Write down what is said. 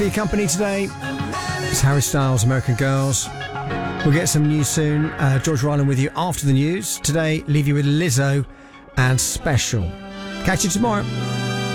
Your company today is Harry Styles, American Girls. We'll get some news soon. George Ryland with you after the news. Today, leave you with Lizzo and Special. Catch you tomorrow.